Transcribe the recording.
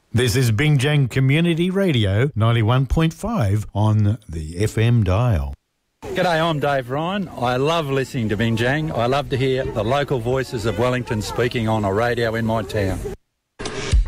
This is Bingjang Community Radio 91.5 on the FM dial. G'day, I'm Dave Ryan. I love listening to Bingjang. I love to hear the local voices of Wellington speaking on a radio in my town.